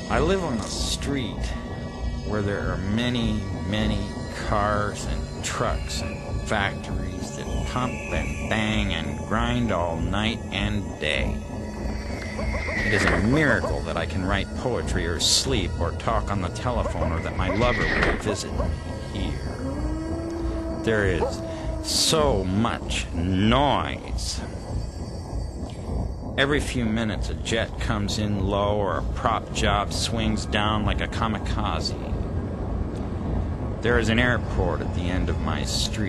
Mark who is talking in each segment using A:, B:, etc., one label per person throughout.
A: I live on a street where there are many, many cars and trucks and factories that pump and bang and grind all night and day. It is a miracle that I can write poetry or sleep or talk on the telephone or that my lover will visit me here. There is so much noise. Every few minutes a jet comes in low or a prop job swings down like a kamikaze. There is an airport at the end of my street.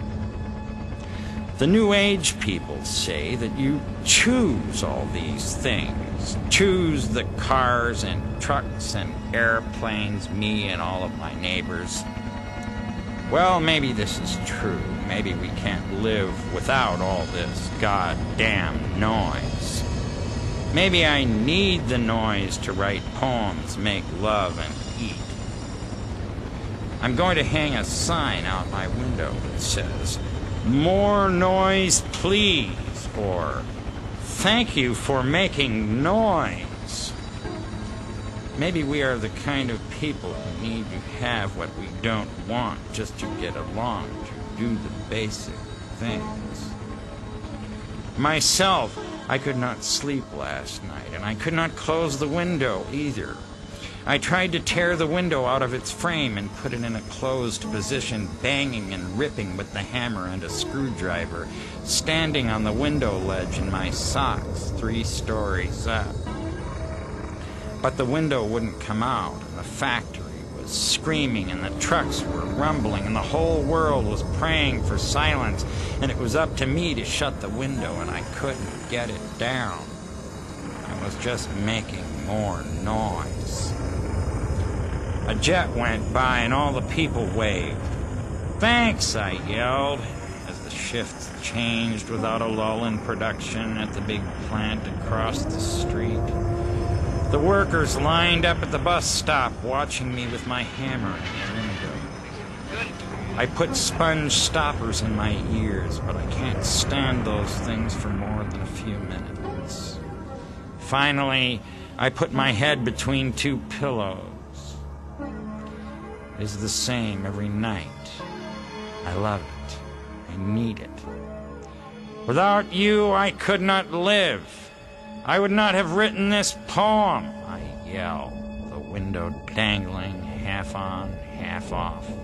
A: The New Age people say that you choose all these things. Choose the cars and trucks and airplanes, me and all of my neighbors. Well, maybe this is true. Maybe we can't live without all this goddamn noise. Maybe I need the noise to write poems, make love, and eat. I'm going to hang a sign out my window that says, "More noise, please," or "Thank you for making noise." Maybe we are the kind of people who need to have what we don't want just to get along, to do the basic things. Myself, I could not sleep last night, and I could not close the window either. I tried to tear the window out of its frame and put it in a closed position, banging and ripping with the hammer and a screwdriver, standing on the window ledge in my socks 3 stories up. But the window wouldn't come out, and the factory was screaming, and the trucks were rumbling, and the whole world was praying for silence, and it was up to me to shut the window, and I couldn't get it down. I was just making more noise. A jet went by, and all the people waved. "Thanks," I yelled, as the shifts changed without a lull in production at the big plant across the street. The workers lined up at the bus stop, watching me with my hammer in the window. I put sponge stoppers in my ears, but I can't stand those things for more than a few minutes. Finally, I put my head between 2 pillows. It is the same every night. I love it. I need it. Without you, I could not live. I would not have written this poem, I yell, the window dangling half on, half off.